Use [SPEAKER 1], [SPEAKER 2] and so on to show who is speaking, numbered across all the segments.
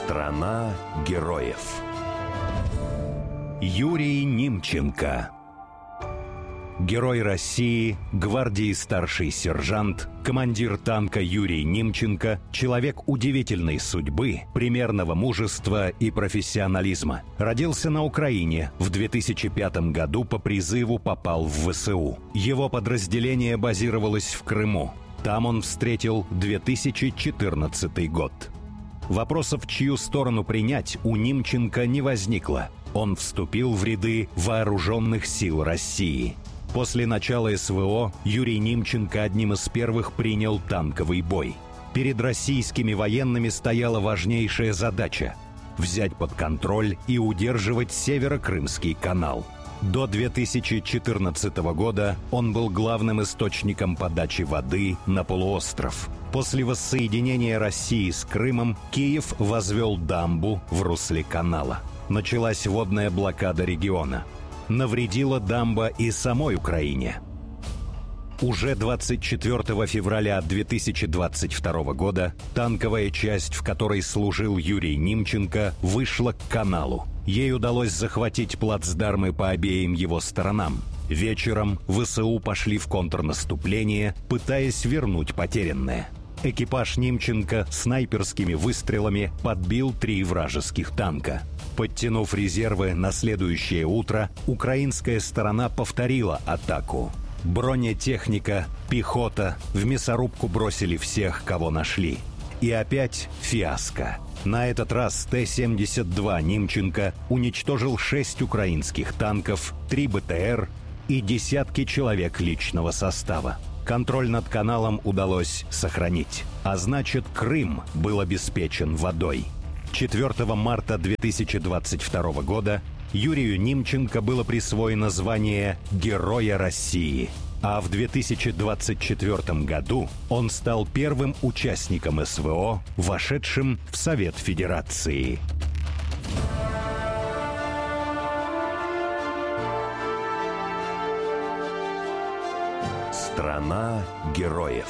[SPEAKER 1] Страна героев. Юрий Нимченко. Герой России, гвардии старший сержант, командир танка Юрий Нимченко – человек удивительной судьбы, примерного мужества и профессионализма. Родился на Украине, в 2005 году по призыву попал в ВСУ. Его подразделение базировалось в Крыму. Там он встретил 2014 год. Вопросов, чью сторону принять, у Нимченко не возникло. Он вступил в ряды вооруженных сил России. После начала СВО Юрий Нимченко одним из первых принял танковый бой. Перед российскими военными стояла важнейшая задача – взять под контроль и удерживать Северо-Крымский канал. До 2014 года он был главным источником подачи воды на полуостров. После воссоединения России с Крымом Киев возвел дамбу в русле канала. Началась водная блокада региона. Навредила дамба и самой Украине. Уже 24 февраля 2022 года танковая часть, в которой служил Юрий Нимченко, вышла к каналу. Ей удалось захватить плацдармы по обеим его сторонам. Вечером ВСУ пошли в контрнаступление, пытаясь вернуть потерянное. Экипаж Нимченко снайперскими выстрелами подбил 3 вражеских танка. Подтянув резервы на следующее утро, украинская сторона повторила атаку. Бронетехника, пехота в мясорубку бросили всех, кого нашли. И опять фиаско. На этот раз Т-72 Нимченко уничтожил 6 украинских танков, 3 БТР и десятки человек личного состава. Контроль над каналом удалось сохранить, а значит, Крым был обеспечен водой. 4 марта 2022 года Юрию Нимченко было присвоено звание Героя России, а в 2024 году он стал первым участником СВО, вошедшим в Совет Федерации. Страна героев.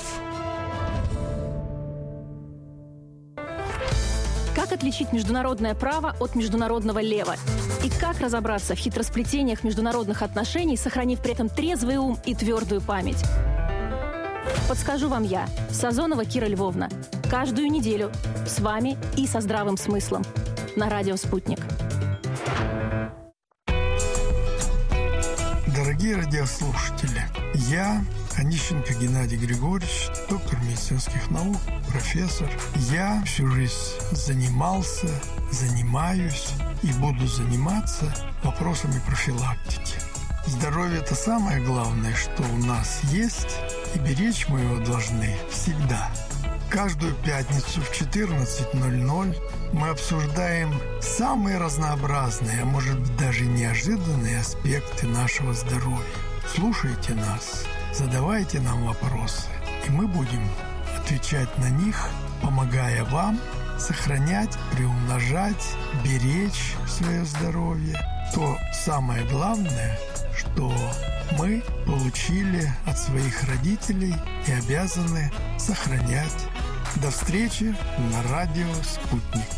[SPEAKER 2] Как отличить международное право от международного лева? И как разобраться в хитросплетениях международных отношений, сохранив при этом трезвый ум и твердую память? Подскажу вам я, Сазонова Кира Львовна. Каждую неделю с вами и со здравым смыслом. На радио «Спутник».
[SPEAKER 3] Дорогие радиослушатели, я, Онищенко Геннадий Григорьевич, доктор медицинских наук, профессор. Я всю жизнь занимался, занимаюсь и буду заниматься вопросами профилактики. Здоровье – это самое главное, что у нас есть, и беречь мы его должны всегда. Каждую пятницу в 14:00 мы обсуждаем самые разнообразные, а может быть даже неожиданные аспекты нашего здоровья. Слушайте нас, задавайте нам вопросы, и мы будем отвечать на них, помогая вам сохранять, приумножать, беречь свое здоровье. То самое главное, что мы получили от своих родителей и обязаны сохранять. До встречи на радио «Спутник».